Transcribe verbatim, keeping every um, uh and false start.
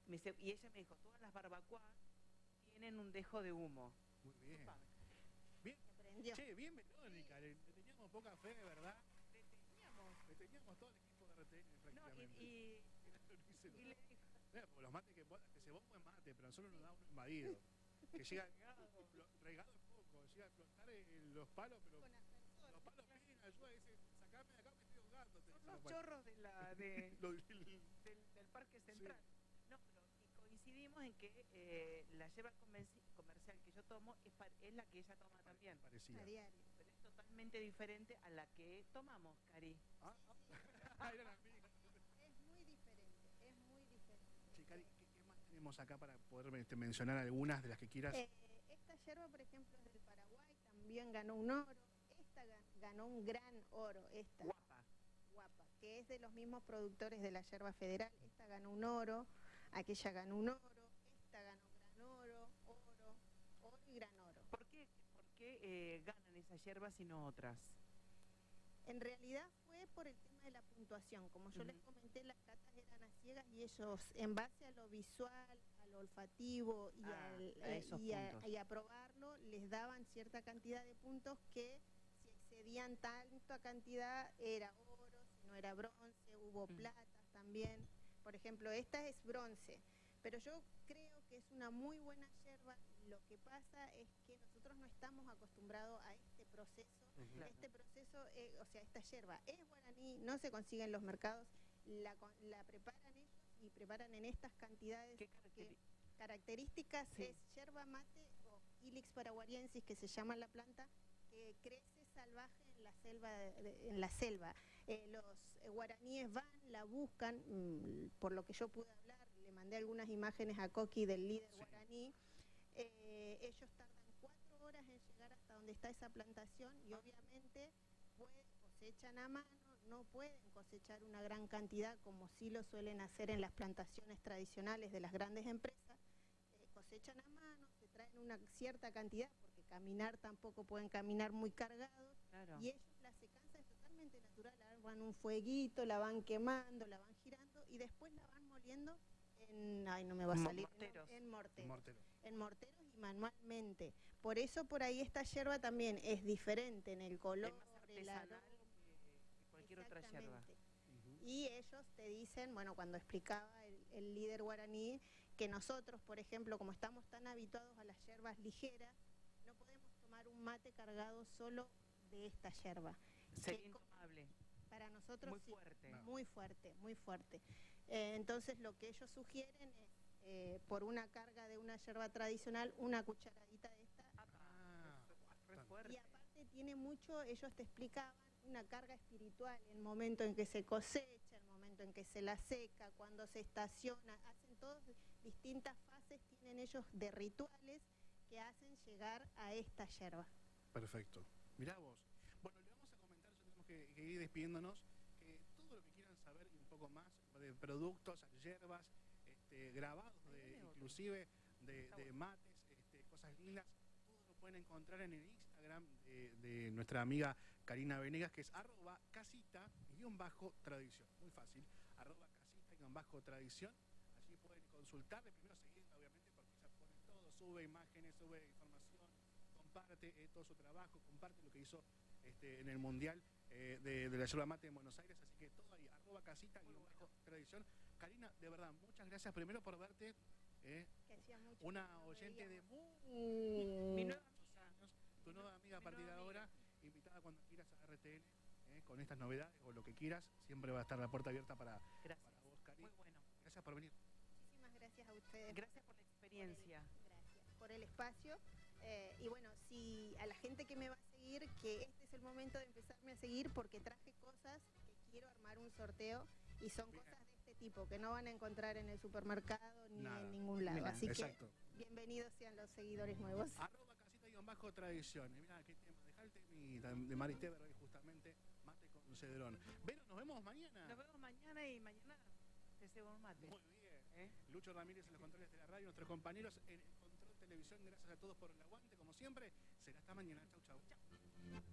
Me dice, y ella me dijo, todas las barbacoas tienen un dejo de humo. Muy bien. Bien. Che, bien Verónica, le, le teníamos poca fe, de verdad. Le teníamos. Le teníamos todo el equipo de R T N prácticamente. No, y, y, y, y le dijo. Mira, porque los mates que, que se bomba es mate, pero nosotros nos da uno invadido. Que llega regado, regado es poco, llega a explotar en los palos, pero los palos piden ayuda y dicen, sacame de acá me estoy ahogando. Son los chorros de la, de, del, del parque central. Sí. No, pero y coincidimos en que eh, la yerba comercial que yo tomo es, es la que ella toma Pare, también. Parecida. A diario. Pero es totalmente diferente a la que tomamos, Cari. Ah, ah. Era la amiga. Es muy diferente, es muy diferente. Che, Cari, ¿qué, ¿qué más tenemos acá para poder este, mencionar algunas de las que quieras? Eh, esta yerba, por ejemplo, es del Paraguay, también ganó un oro. Esta ganó un gran oro, esta. Guapa. Guapa, que es de los mismos productores de la yerba federal. Esta ganó un oro, aquella ganó un oro, esta ganó gran oro, oro, oro y gran oro. ¿Por qué, por qué eh, ganan esas yerbas y no otras? En realidad fue por el tema de la puntuación. Como yo uh-huh. les comenté, las catas eran a ciegas y ellos, en base a lo visual, a lo olfativo y, ah, al, a eh, y, a, y a probarlo, les daban cierta cantidad de puntos que si excedían tanta cantidad era oro, si no era bronce, hubo uh-huh. platas también. Por ejemplo, esta es bronce. Pero yo creo que es una muy buena yerba. Lo que pasa es que nosotros no estamos acostumbrados a este proceso. Uh-huh. Este proceso, eh, o sea, esta yerba es guaraní, no se consigue en los mercados, la, la preparan ellos y preparan en estas cantidades. ¿Qué caracteri características? Sí. Es yerba mate o Ilex paraguariensis, que se llama la planta, que crece salvaje en la selva. De, en la selva. Eh, los eh, guaraníes van, la buscan, mmm, por lo que yo pude hablar, le mandé algunas imágenes a Coqui del líder sí. guaraní. Eh, ellos tardan cuatro horas en llegar hasta donde está esa plantación y obviamente pues, cosechan a mano, no pueden cosechar una gran cantidad como sí lo suelen hacer en las plantaciones tradicionales de las grandes empresas. Eh, cosechan a mano, se traen una cierta cantidad porque caminar tampoco pueden caminar muy cargados. Claro. Y ellos la secanza es totalmente natural, van un fueguito, la van quemando, la van girando y después la van moliendo en, ay no me va a salir, morteros. En, en morteros, Mortero. en morteros y manualmente. Por eso por ahí esta yerba también es diferente en el color, es más artesanal el aroma, que cualquier otra yerba. Uh-huh. Y ellos te dicen, bueno, cuando explicaba el, el líder guaraní, que nosotros, por ejemplo, como estamos tan habituados a las yerbas ligeras, no podemos tomar un mate cargado solo de esta yerba. Sería intomable. Para nosotros muy sí, fuerte. Muy fuerte, muy fuerte. Eh, entonces lo que ellos sugieren es, eh, por una carga de una yerba tradicional, una cucharadita de esta. Ah, re fuerte. Y aparte tiene mucho, ellos te explicaban, una carga espiritual, el momento en que se cosecha, el momento en que se la seca, cuando se estaciona, hacen todas distintas fases, tienen ellos de rituales que hacen llegar a esta yerba. Perfecto. Mirá vos. Bueno, le vamos a comentar, ya tenemos que, que ir despidiéndonos, que todo lo que quieran saber y un poco más de productos, hierbas, este, grabados, de, inclusive de, de mates, este, cosas lindas, todo lo pueden encontrar en el Instagram de, de nuestra amiga Karina Venegas, que es arroba casita guión bajo tradición. Muy fácil, arroba casita guión bajo tradición. Allí pueden consultarle, primero seguirla obviamente porque ella pone todo, sube imágenes, sube información, comparte eh, todo su trabajo, comparte lo que hizo este, en el Mundial eh, de, de la yerba mate en Buenos Aires, así que todo ahí, arroba casita, guión bajo tradición. Karina, de verdad, muchas gracias primero por verte, eh, una oyente de Mi nueva muchos años, tu nueva amiga a partir de ahora, invitada cuando quieras a R T N, eh, con estas novedades o lo que quieras, siempre va a estar la puerta abierta para, para vos, Karina. Muy bueno. Gracias por venir. Muchísimas gracias a ustedes. Gracias por la experiencia. Por el, gracias por el espacio. Eh, y bueno, si a la gente que me va a seguir, que este es el momento de empezarme a seguir porque traje cosas que quiero armar un sorteo y son Bien. cosas de este tipo que no van a encontrar en el supermercado ni Nada. en ningún lado. Mirá, así exacto. que bienvenidos sean los seguidores nuevos. Arroba casita guión bajo tradición. Y mirá, qué tema. Dejá el tema de Marité Vergay, justamente, mate con cedrón. Pero nos vemos mañana. Nos vemos mañana y mañana te cebo un mate. Muy bien. ¿Eh? Lucho Ramírez en los controles de la radio, nuestros compañeros en el control televisión. Gracias a todos por el aguante, como siempre. Será hasta mañana. Chau, chau. Chau.